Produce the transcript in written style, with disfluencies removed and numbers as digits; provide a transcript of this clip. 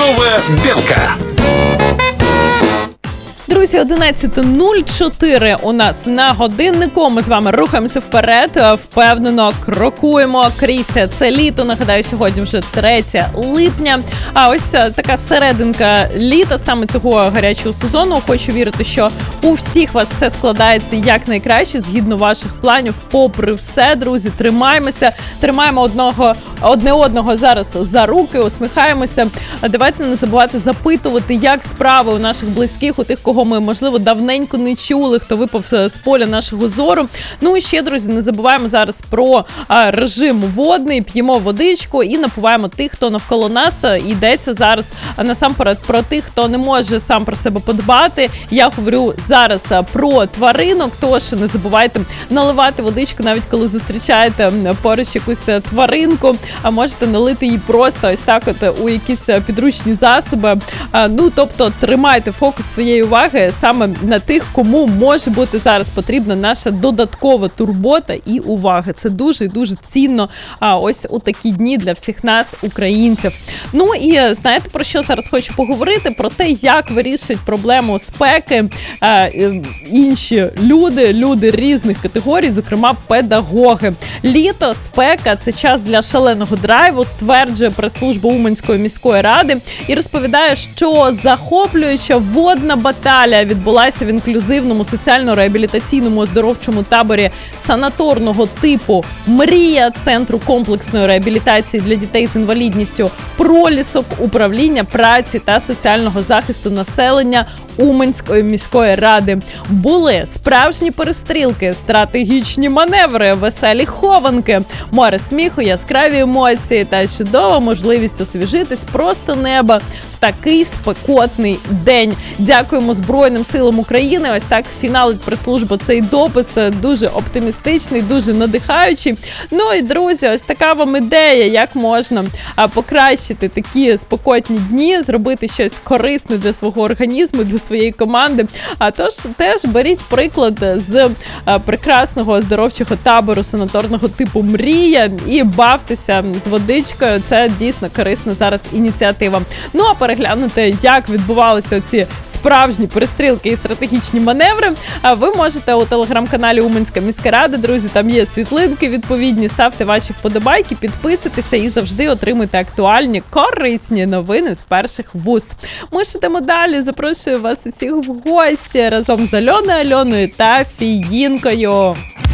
Новая белка. Друзі, 11:04 у нас на годиннику. Ми з вами рухаємося вперед, впевнено крокуємо крізь це літо. Нагадаю, сьогодні вже 3 липня. А ось така серединка літа, саме цього гарячого сезону. Хочу вірити, що у всіх вас все складається якнайкраще, згідно ваших планів. Попри все, друзі, тримаємося, тримаємо одне одного зараз за руки, усміхаємося. Давайте не забувати запитувати, як справи у наших близьких, у тих, кого ми, можливо, давненько не чули, хто випав з поля нашого зору. Ну і ще, друзі, не забуваємо зараз про режим водний, п'ємо водичку і напуваємо тих, хто навколо нас. Йдеться зараз насамперед про тих, хто не може сам про себе подбати. Я говорю зараз про тваринок, тож не забувайте наливати водичку, навіть коли зустрічаєте поруч якусь тваринку, а можете налити її просто ось так от у якісь підручні засоби. Ну, тобто, тримайте фокус своєї уваги саме на тих, кому може бути зараз потрібна наша додаткова турбота і увага. Це дуже і дуже цінно ось у такі дні для всіх нас, українців. Ну і знаєте, про що зараз хочу поговорити? Про те, як вирішують проблему спеки інші люди різних категорій, зокрема педагоги. Літо, спека – це час для шаленого драйву, стверджує прес-служба Уманської міської ради і розповідає, що захоплююча водна баталія відбулася в інклюзивному соціально-реабілітаційному оздоровчому таборі санаторного типу «Мрія» Центру комплексної реабілітації для дітей з інвалідністю «Пролісок» управління праці та соціального захисту населення Уманської міської ради. Були справжні перестрілки, стратегічні маневри, веселі хованки, море сміху, яскраві емоції та чудова можливість освіжитись просто неба в такий спекотний день. Дякуємо Збройним силам України. Ось так фіналить прес-служба цей допис. Дуже оптимістичний, дуже надихаючий. Ну і, друзі, ось така вам ідея, як можна покращити такі спекотні дні, зробити щось корисне для свого організму, для своєї команди. А тож теж беріть приклад з прекрасного оздоровчого табору санаторного типу «Мрія» і бавтеся з водичкою. Це дійсно корисна зараз ініціатива. Ну а переглянути, як відбувалися ці справжні перестрілки і стратегічні маневри, ви можете у телеграм-каналі Уманська міська рада. Друзі, там є світлинки відповідні. Ставте ваші вподобайки, підписуйтеся і завжди отримуйте актуальні, корисні новини з перших вуст. Ми ж йдемо далі. Запрошую вас усіх в гості разом з Альоною та Фіїнкою.